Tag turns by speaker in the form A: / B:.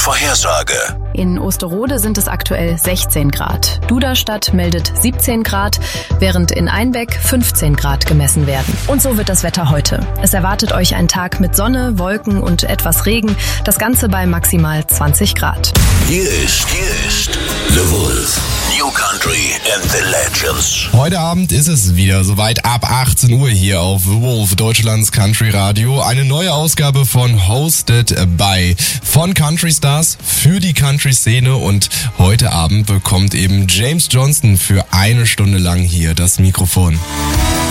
A: Wettervorhersage.
B: In Osterode sind es aktuell 16 Grad. Duderstadt meldet 17 Grad, während in Einbeck 15 Grad gemessen werden. Und so wird das Wetter heute. Es erwartet euch ein Tag mit Sonne, Wolken und etwas Regen. Das Ganze bei maximal 20 Grad.
A: Hier ist The Wolf. New Country and the Legends.
C: Heute Abend ist es wieder soweit, ab 18 Uhr hier auf The Wolf, Deutschlands Country Radio. Eine neue Ausgabe von Hosted by von Country Stars für die Country-Szene. Und heute Abend bekommt eben James Johnston für eine Stunde lang hier das Mikrofon.